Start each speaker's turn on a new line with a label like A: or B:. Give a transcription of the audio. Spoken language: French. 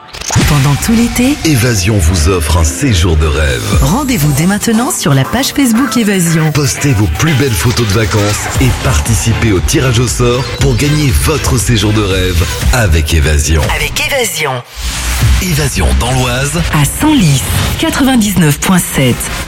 A: Pendant tout l'été,
B: Évasion vous offre un séjour de rêve.
A: rendez-vous dès maintenant sur la page Facebook Évasion.
B: Postez vos plus belles photos de vacances et participez au tirage au sort pour gagner votre séjour de rêve avec Évasion.
A: Avec Évasion.
B: Évasion dans l'Oise,
A: À Senlis, 99.7.